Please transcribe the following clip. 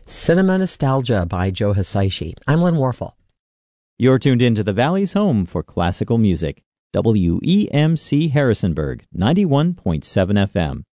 Cinema Nostalgia by Joe Hisaishi. I'm Len Warfel. You're tuned in to the Valley's home for classical music. WEMC Harrisonburg, 91.7 FM.